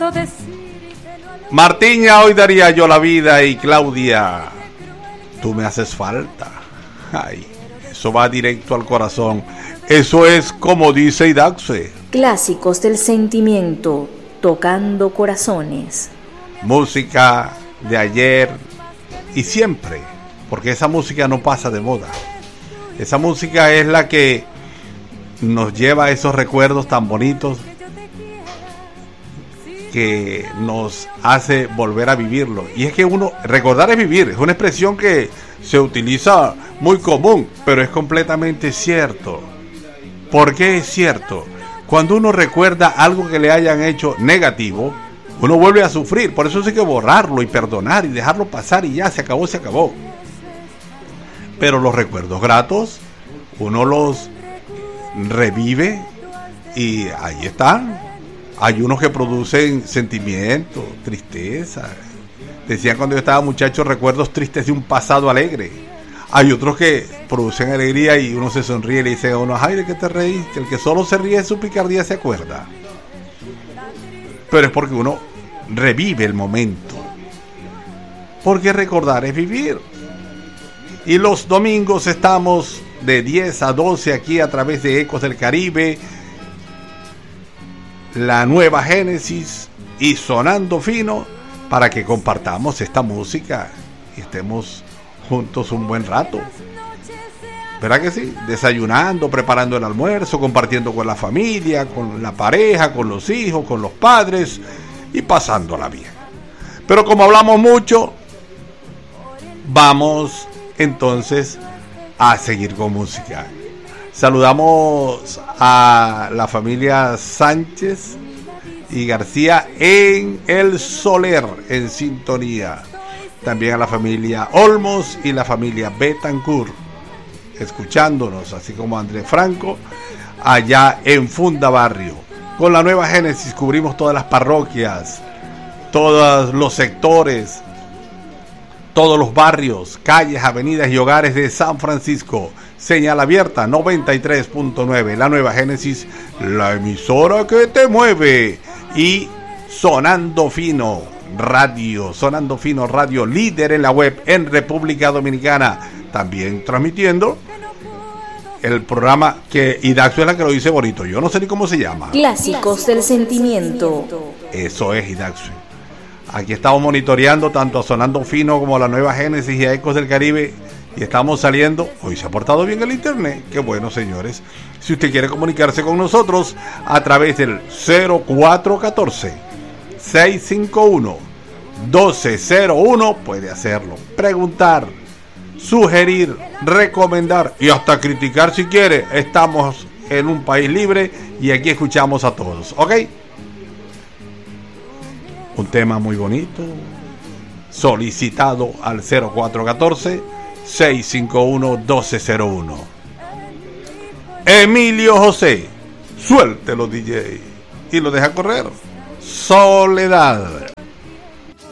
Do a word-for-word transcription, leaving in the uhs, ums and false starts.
Martiña, hoy daría yo la vida, y Claudia, tú me haces falta. Ay, eso va directo al corazón. Eso es como dice Idaxue. Clásicos del sentimiento, tocando corazones. Música de ayer y siempre, porque esa música no pasa de moda. Esa música es la que nos lleva a esos recuerdos tan bonitos, que nos hace volver a vivirlo. Y es que uno, recordar es vivir, es una expresión que se utiliza muy común, pero es completamente cierto. ¿Por qué es cierto? Cuando uno recuerda algo que le hayan hecho negativo, uno vuelve a sufrir. Por eso hay que borrarlo y perdonar y dejarlo pasar, y ya se acabó, se acabó. Pero los recuerdos gratos, uno los revive y ahí están. Hay unos que producen sentimiento, tristeza. Decían cuando yo estaba muchacho, recuerdos tristes de un pasado alegre. Hay otros que producen alegría y uno se sonríe y le dice a uno, ay, ¿de qué te reíste? El que solo se ríe de su picardía se acuerda. Pero es porque uno revive el momento. Porque recordar es vivir. Y los domingos estamos de diez a doce aquí a través de Ecos del Caribe, La Nueva Génesis y Sonando Fino, para que compartamos esta música y estemos juntos un buen rato. ¿Verdad que sí? Desayunando, preparando el almuerzo, compartiendo con la familia, con la pareja, con los hijos, con los padres y pasándola bien. Pero como hablamos mucho, vamos entonces a seguir con música. Saludamos a la familia Sánchez y García en El Soler, en sintonía. También a la familia Olmos y la familia Betancourt, escuchándonos, así como Andrés Franco, allá en Fundabarrio. Con La Nueva Génesis cubrimos todas las parroquias, todos los sectores, todos los barrios, calles, avenidas y hogares de San Francisco. Señal abierta noventa y tres punto nueve, La Nueva Génesis, la emisora que te mueve. Y Sonando Fino Radio, Sonando Fino Radio, líder en la web en República Dominicana. También transmitiendo el programa que Idaxo es la que lo dice bonito, yo no sé ni cómo se llama. Clásicos del sentimiento. Eso es Idaxo. Aquí estamos monitoreando tanto a Sonando Fino como a La Nueva Génesis y a Ecos del Caribe. Y estamos saliendo. Hoy se ha portado bien el internet. Qué bueno, señores. Si usted quiere comunicarse con nosotros a través del cero cuatro uno cuatro, seis cinco uno, uno dos cero uno, puede hacerlo. Preguntar, sugerir, recomendar y hasta criticar si quiere. Estamos en un país libre y aquí escuchamos a todos. ¿Ok? Un tema muy bonito, solicitado al cero cuatro uno cuatro, seis cinco uno, uno dos cero uno. Emilio José, suéltelo D J y lo deja correr. Soledad.